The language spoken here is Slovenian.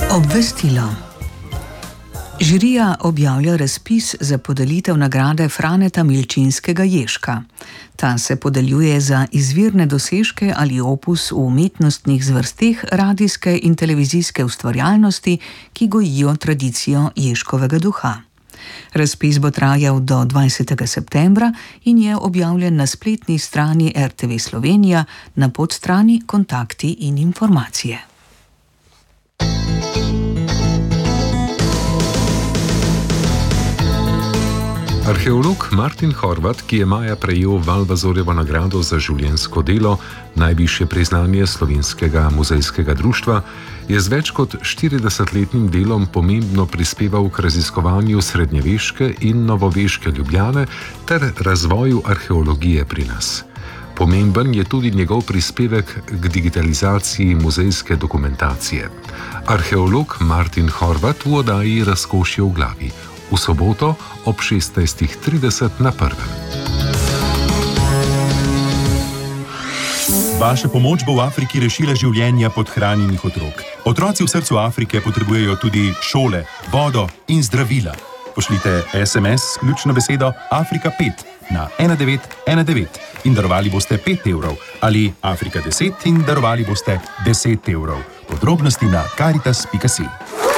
Obvestilo. Žirija objavlja razpis za podelitev nagrade Franeta Milčinskega Ježka. Ta se podeljuje za izvirne dosežke ali opus v umetnostnih zvrsteh radijske in televizijske ustvarjalnosti, ki gojijo tradicijo Ježkovega duha. Razpis bo trajal do 20. septembra in je objavljen na spletni strani RTV Slovenija na podstrani Kontakti in informacije. Arheolog Martin Horvat, ki je maja prejel Valvazorjevo nagrado za življenjsko delo, najvišje priznanje Slovenskega muzejskega društva, je z več kot 40-letnim delom pomembno prispeval k raziskovanju srednjeveške in novoveške Ljubljane ter razvoju arheologije pri nas. Pomemben je tudi njegov prispevek k digitalizaciji muzejske dokumentacije. Arheolog Martin Horvat v oddaji Razkošje v glavi. V soboto ob 16:30 na Prvem. Vaša pomoč bo v Afriki rešila življenja podhranjenih otrok. Otroci v srcu Afrike potrebujejo tudi šole, vodo in zdravila. Pošljite SMS s ključno besedo Afrika 5 na 1919 in darovali boste 5 evrov ali Afrika 10 in darovali boste 10 evrov. Podrobnosti na caritas.si.